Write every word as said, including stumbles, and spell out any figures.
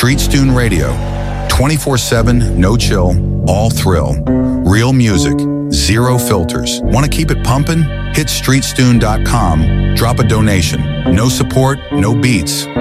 Streetstune Radio. twenty-four seven, no chill, all thrill. Real music, zero filters. Want to keep it pumping? Hit streetstune dot com, drop a donation. No support, no beats.